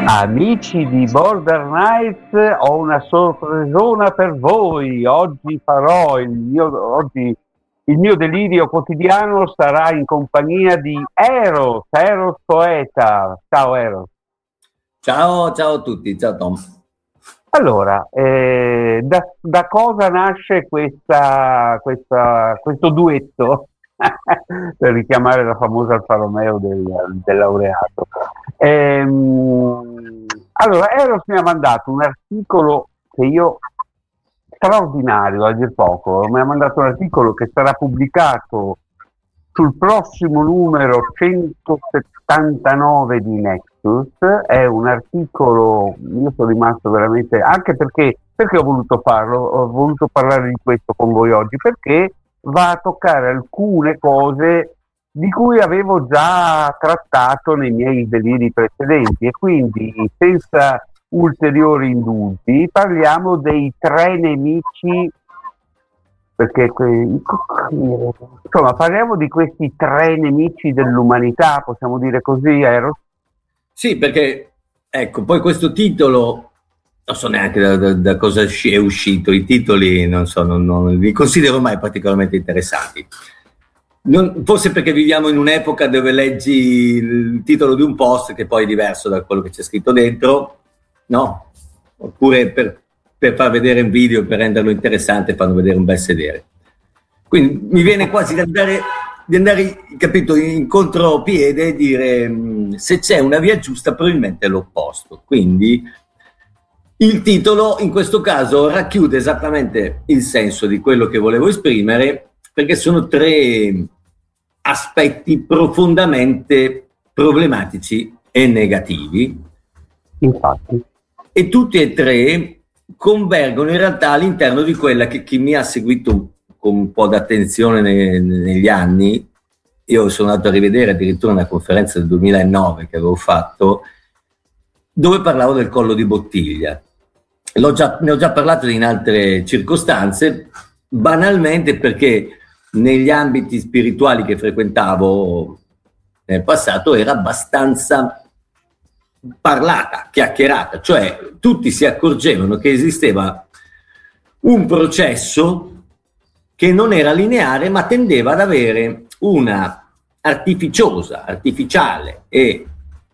Amici di Border Nights, ho una sorpresona per voi. Oggi il mio delirio quotidiano sarà in compagnia di Eros Poeta. Ciao Eros. Ciao a tutti, ciao Tom. Allora, da cosa nasce questo duetto? Per richiamare la famosa Alfa Romeo del laureato. Allora, Eros mi ha mandato un articolo straordinario, a dir poco. Mi ha mandato un articolo che sarà pubblicato sul prossimo numero 179 di Nexus. È un articolo, io sono rimasto veramente, anche perché ho voluto farlo, ho voluto parlare di questo con voi oggi, perché va a toccare alcune cose di cui avevo già trattato nei miei deliri precedenti, e quindi senza ulteriori indulti parliamo dei tre nemici, perché insomma parliamo di questi tre nemici dell'umanità, possiamo dire così, Eros? Sì, perché ecco, poi questo titolo non so neanche da cosa è uscito, i titoli non li considero mai particolarmente interessanti. Forse perché viviamo in un'epoca dove leggi il titolo di un post che poi è diverso da quello che c'è scritto dentro, no? Oppure per far vedere un video, per renderlo interessante, fanno vedere un bel sedere. Quindi mi viene quasi di andare, capito, in contropiede e dire se c'è una via giusta probabilmente è l'opposto. Quindi il titolo in questo caso racchiude esattamente il senso di quello che volevo esprimere, perché sono tre aspetti profondamente problematici e negativi. Infatti. E tutti e tre convergono in realtà all'interno di quella che chi mi ha seguito con un po' d'attenzione negli anni, io sono andato a rivedere addirittura una conferenza del 2009 che avevo fatto, dove parlavo del collo di bottiglia. Ne ho già parlato in altre circostanze, banalmente perché negli ambiti spirituali che frequentavo nel passato era abbastanza parlata, chiacchierata, cioè tutti si accorgevano che esisteva un processo che non era lineare, ma tendeva ad avere una artificiale e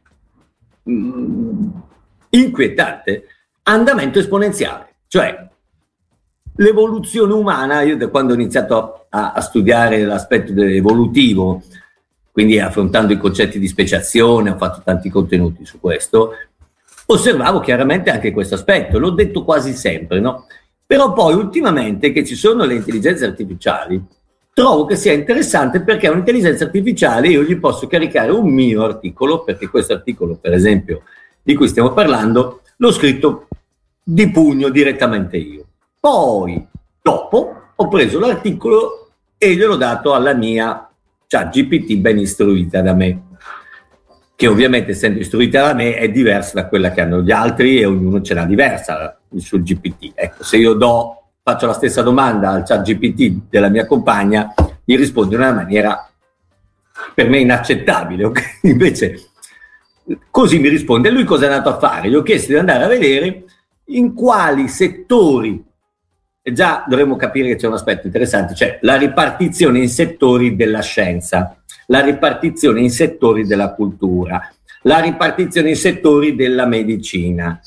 inquietante andamento esponenziale. Cioè l'evoluzione umana, io da quando ho iniziato a studiare l'aspetto evolutivo, quindi affrontando i concetti di speciazione, ho fatto tanti contenuti su questo, osservavo chiaramente anche questo aspetto, l'ho detto quasi sempre, no? Però poi ultimamente che ci sono le intelligenze artificiali, trovo che sia interessante, perché a un'intelligenza artificiale io gli posso caricare un mio articolo, perché questo articolo, per esempio, di cui stiamo parlando, l'ho scritto di pugno direttamente io. Poi, dopo, ho preso l'articolo e gliel'ho dato alla mia ChatGPT ben istruita da me, che ovviamente, essendo istruita da me, è diversa da quella che hanno gli altri e ognuno ce l'ha diversa sul GPT. Ecco, se io faccio la stessa domanda al ChatGPT della mia compagna, gli risponde in una maniera per me inaccettabile, okay? Invece così mi risponde. Lui cosa è andato a fare? Gli ho chiesto di andare a vedere in quali settori, e già dovremmo capire che c'è un aspetto interessante, cioè la ripartizione in settori della scienza, la ripartizione in settori della cultura, la ripartizione in settori della medicina.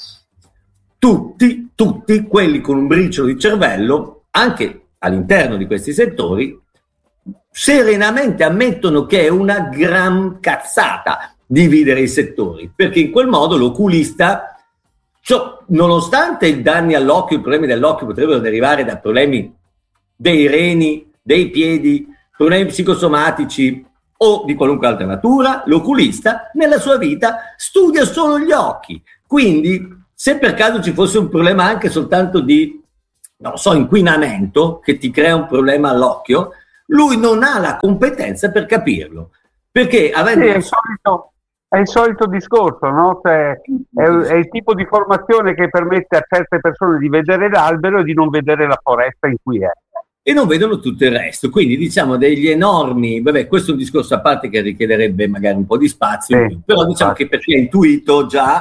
Tutti quelli con un briciolo di cervello, anche all'interno di questi settori, serenamente ammettono che è una gran cazzata dividere i settori, perché in quel modo l'oculista, nonostante i danni all'occhio, i problemi dell'occhio potrebbero derivare da problemi dei reni, dei piedi, problemi psicosomatici o di qualunque altra natura, l'oculista nella sua vita studia solo gli occhi. Quindi, se per caso ci fosse un problema anche soltanto di, inquinamento, che ti crea un problema all'occhio, lui non ha la competenza per capirlo, perché avendo... Sì, è il solito discorso, no? Cioè, è il tipo di formazione che permette a certe persone di vedere l'albero e di non vedere la foresta in cui è. E non vedono tutto il resto, quindi diciamo degli enormi, questo è un discorso a parte che richiederebbe magari un po' di spazio, però diciamo che per chi è intuito già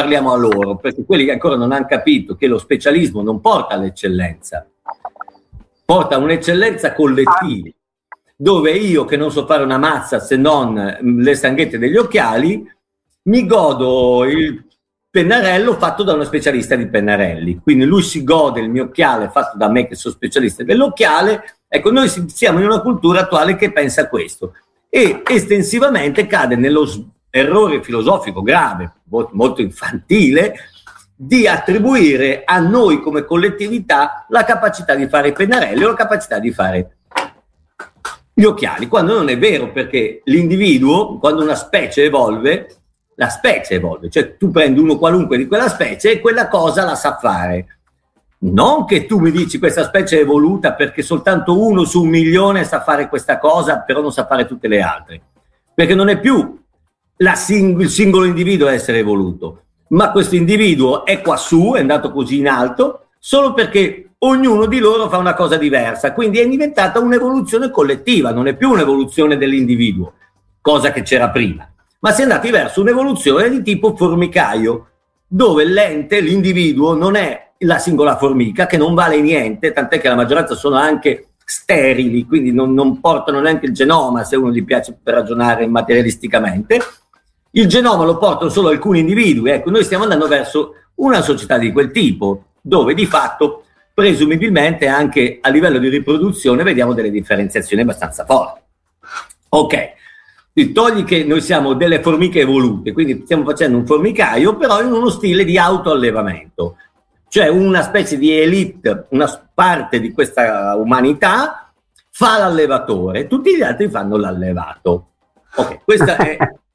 parliamo a loro, perché quelli che ancora non hanno capito che lo specialismo non porta all'eccellenza, porta a un'eccellenza collettiva, dove io, che non so fare una mazza se non le stanghette degli occhiali, mi godo il pennarello fatto da uno specialista di pennarelli, quindi lui si gode il mio occhiale fatto da me che sono specialista dell'occhiale. Ecco, noi siamo in una cultura attuale che pensa questo e estensivamente cade nello errore filosofico grave, molto infantile, di attribuire a noi come collettività la capacità di fare i pennarelli o la capacità di fare gli occhiali, quando non è vero, perché l'individuo, quando una specie evolve, la specie evolve, cioè tu prendi uno qualunque di quella specie e quella cosa la sa fare. Non che tu mi dici questa specie è evoluta perché soltanto 1 su 1.000.000 sa fare questa cosa, però non sa fare tutte le altre, perché non è più il singolo individuo a essere evoluto, ma questo individuo è quassù, è andato così in alto, solo perché ognuno di loro fa una cosa diversa, quindi è diventata un'evoluzione collettiva, non è più un'evoluzione dell'individuo, cosa che c'era prima, ma si è andati verso un'evoluzione di tipo formicaio, dove l'ente, l'individuo, non è la singola formica, che non vale niente, tant'è che la maggioranza sono anche sterili, quindi non portano neanche il genoma, se uno gli piace per ragionare materialisticamente. Il genoma lo portano solo alcuni individui. Ecco, noi stiamo andando verso una società di quel tipo, dove di fatto, presumibilmente, anche a livello di riproduzione, vediamo delle differenziazioni abbastanza forti. Ok. Togli che noi siamo delle formiche evolute, quindi stiamo facendo un formicaio, però in uno stile di autoallevamento, cioè una specie di elite, una parte di questa umanità fa l'allevatore, tutti gli altri fanno l'allevato. Ok, questa è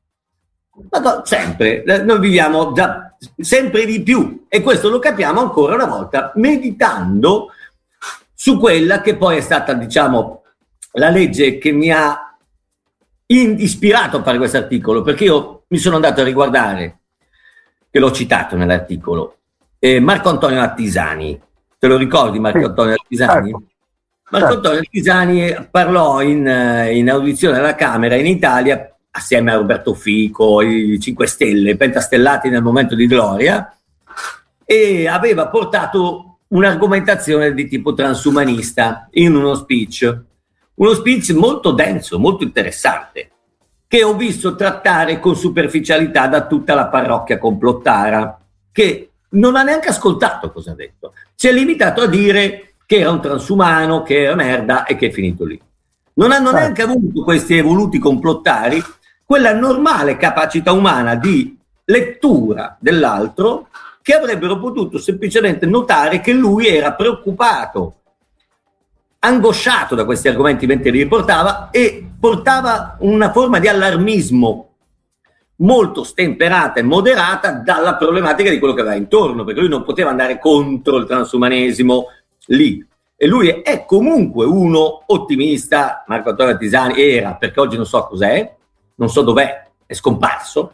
sempre, noi viviamo già sempre di più, e questo lo capiamo ancora una volta meditando su quella che poi è stata, diciamo, la legge che mi ha ispirato a fare questo articolo, perché io mi sono andato a riguardare, che l'ho citato nell'articolo, Marco Antonio Attisani. Te lo ricordi Marco Antonio Attisani? Marco Antonio Attisani parlò in audizione alla Camera in Italia assieme a Roberto Fico, i 5 Stelle, pentastellati nel momento di gloria, e aveva portato un'argomentazione di tipo transumanista in uno speech molto denso, molto interessante, che ho visto trattare con superficialità da tutta la parrocchia complottara, che non ha neanche ascoltato cosa ha detto, si è limitato a dire che era un transumano, che era merda e che è finito lì. Non hanno neanche avuto questi evoluti complottari quella normale capacità umana di lettura dell'altro, che avrebbero potuto semplicemente notare che lui era preoccupato, angosciato da questi argomenti mentre li riportava, e portava una forma di allarmismo molto stemperata e moderata dalla problematica di quello che aveva intorno, perché lui non poteva andare contro il transumanesimo lì, e lui è comunque uno ottimista. Marco Antonio Attisani era, perché oggi non so cos'è, non so dov'è, è scomparso.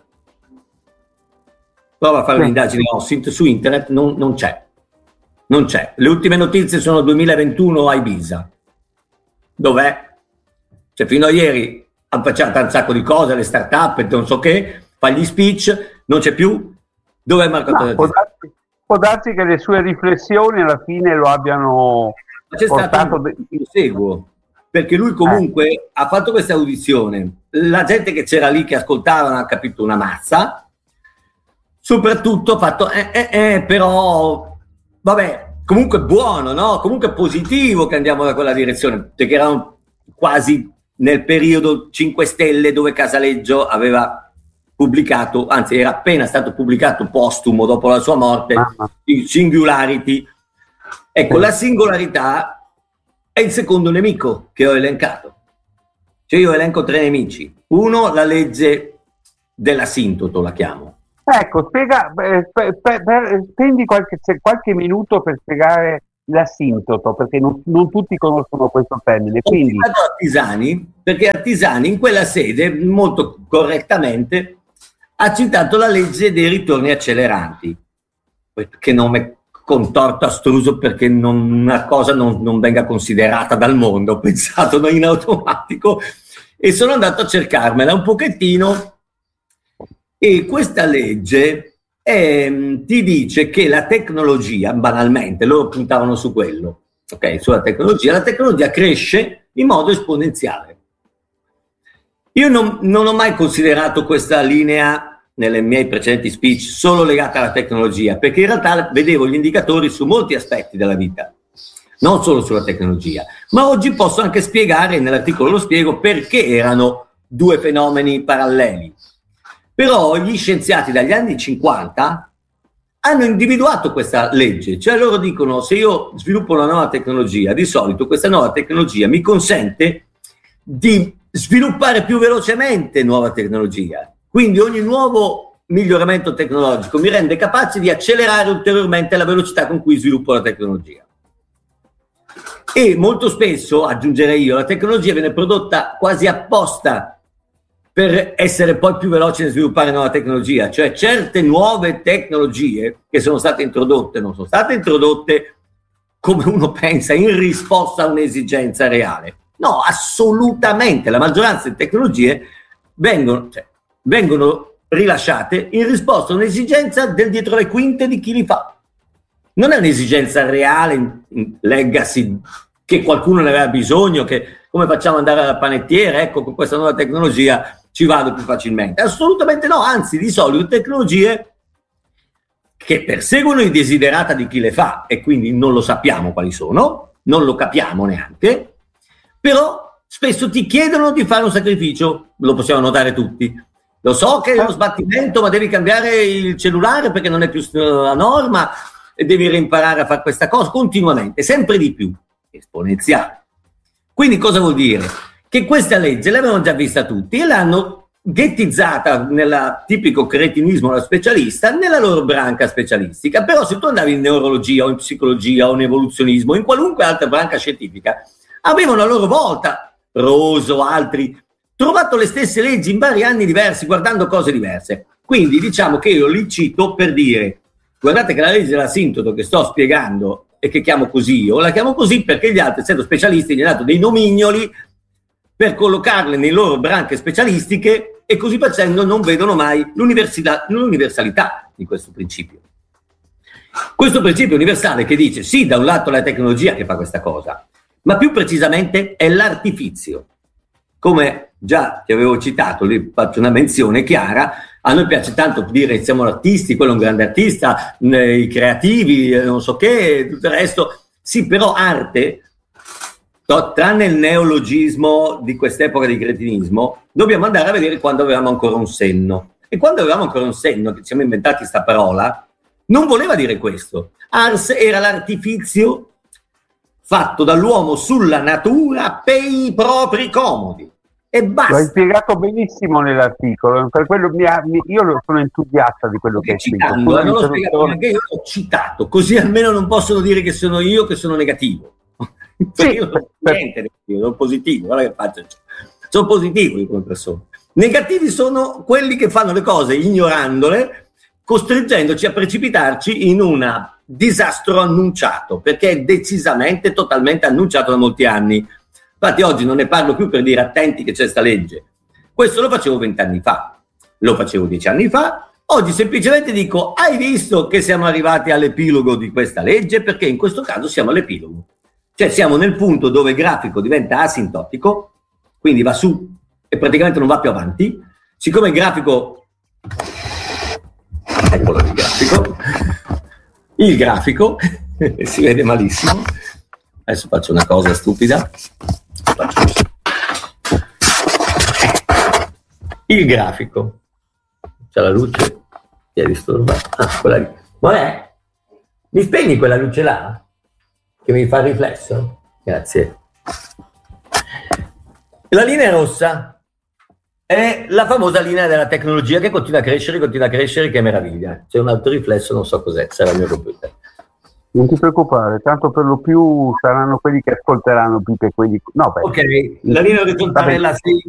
Prova a fare un'indagine su internet, non c'è. Non c'è. Le ultime notizie sono 2021 a Ibiza. Dov'è? Cioè, fino a ieri hanno facciato un sacco di cose, le start-up e non so che, fa gli speech, non c'è più. Dov'è Marco Antonio? Può darsi che le sue riflessioni alla fine lo abbiano portato... Lo seguo, perché lui comunque ha fatto questa audizione. La gente che c'era lì, che ascoltava, non ha capito una mazza. Soprattutto ha fatto però vabbè, comunque buono, no? Comunque positivo che andiamo da quella direzione, perché erano quasi nel periodo 5 Stelle, dove Casaleggio aveva pubblicato, anzi era appena stato pubblicato postumo dopo la sua morte, Singularity. Ecco, la singolarità è il secondo nemico che ho elencato. Cioè io elenco 3 nemici. Uno, la legge dell'asintoto, la chiamo. Ecco, spiega, spendi qualche minuto per spiegare l'asintoto, perché non tutti conoscono questo termine. Quindi... Ho citato Attisani, perché Attisani in quella sede, molto correttamente, ha citato la legge dei ritorni acceleranti, che nome contorto, astruso, perché una cosa non venga considerata dal mondo, ho pensato in automatico, e sono andato a cercarmela un pochettino. E questa legge ti dice che la tecnologia, banalmente, loro puntavano su quello, ok? Sulla tecnologia, la tecnologia cresce in modo esponenziale. Io non ho mai considerato questa linea nelle miei precedenti speech solo legata alla tecnologia, perché in realtà vedevo gli indicatori su molti aspetti della vita, non solo sulla tecnologia, ma oggi posso anche spiegare, nell'articolo lo spiego, perché erano due fenomeni paralleli. Però gli scienziati dagli anni 50 hanno individuato questa legge, cioè loro dicono: se io sviluppo una nuova tecnologia, di solito questa nuova tecnologia mi consente di sviluppare più velocemente nuova tecnologia, quindi ogni nuovo miglioramento tecnologico mi rende capace di accelerare ulteriormente la velocità con cui sviluppo la tecnologia. E molto spesso, aggiungerei io, la tecnologia viene prodotta quasi apposta per essere poi più veloce nel sviluppare nuova tecnologia, cioè certe nuove tecnologie che sono state introdotte non sono state introdotte come uno pensa in risposta a un'esigenza reale. No, assolutamente, la maggioranza delle tecnologie vengono rilasciate in risposta a un'esigenza del dietro le quinte di chi li fa. Non è un'esigenza reale, legacy, che qualcuno ne aveva bisogno, che come facciamo ad andare alla panettiera, ecco, con questa nuova tecnologia ci vado più facilmente. Assolutamente no, anzi, di solito tecnologie che perseguono i desiderata di chi le fa, e quindi non lo sappiamo quali sono, non lo capiamo neanche, però spesso ti chiedono di fare un sacrificio, lo possiamo notare tutti. Lo so che è uno sbattimento, ma devi cambiare il cellulare perché non è più la norma e devi reimparare a fare questa cosa continuamente, sempre di più, esponenziale. Quindi cosa vuol dire? Che questa legge l'avevano già vista tutti e l'hanno ghettizzata nel tipico cretinismo da specialista nella loro branca specialistica. Però se tu andavi in neurologia o in psicologia o in evoluzionismo, in qualunque altra branca scientifica, avevano a loro volta, Roso, altri, trovato le stesse leggi in vari anni diversi, guardando cose diverse. Quindi diciamo che io li cito per dire: guardate che la legge dell'asintoto che sto spiegando e che chiamo così, io la chiamo così perché gli altri, essendo specialisti, gli hanno dato dei nomignoli per collocarle nelle loro branche specialistiche, e così facendo non vedono mai l'universalità di questo principio. Questo principio universale che dice sì, da un lato la tecnologia che fa questa cosa, ma più precisamente è l'artifizio. Come già ti avevo citato, lì faccio una menzione chiara: a noi piace tanto dire siamo artisti, quello è un grande artista, i creativi, non so che, tutto il resto. Sì, però arte, tranne il neologismo di quest'epoca di cretinismo, dobbiamo andare a vedere quando avevamo ancora un senno. E quando avevamo ancora un senno, che ci siamo inventati questa parola, non voleva dire questo. Ars era l'artifizio fatto dall'uomo sulla natura per i propri comodi. E basta. Lo hai spiegato benissimo nell'articolo, per quello io sono entusiasta di quello che hai scritto. Non l'ho spiegato neanche io, l'ho citato, così almeno non possono dire che sono io che sono negativo. Sì, io non sono niente negativo, sono positivo, guarda che faccio. Sono positivo come persona. Negativi sono quelli che fanno le cose ignorandole, costringendoci a precipitarci in un disastro annunciato, perché è decisamente, totalmente annunciato da molti anni. Infatti oggi non ne parlo più per dire attenti che c'è sta legge. Questo lo facevo 20 anni fa, lo facevo 10 anni fa. Oggi semplicemente dico: hai visto che siamo arrivati all'epilogo di questa legge? Perché in questo caso siamo all'epilogo. Cioè siamo nel punto dove il grafico diventa asintotico, quindi va su e praticamente non va più avanti. Siccome il grafico... Eccolo il grafico si vede malissimo. Adesso faccio una cosa stupida. Il grafico, c'è la luce che è disturbata. Quella lì. Vabbè, mi spegni quella luce là che mi fa il riflesso? Grazie. La linea rossa è la famosa linea della tecnologia che continua a crescere, che meraviglia. C'è un altro riflesso, non so cos'è, sarà il mio computer. Non ti preoccupare, tanto per lo più saranno quelli che ascolteranno più che quelli... No, beh. Ok, la linea orizzontale è la